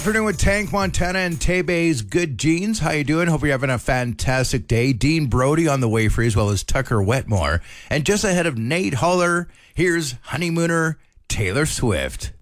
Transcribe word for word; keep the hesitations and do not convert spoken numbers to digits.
Afternoon with Tank Montana and Tebe's Good Jeans. How you doing? Hope you're having a fantastic day. Dean Brody on the way for you, as well as Tucker Wetmore. And just ahead of Nate Holler, here's honeymooner Taylor Swift.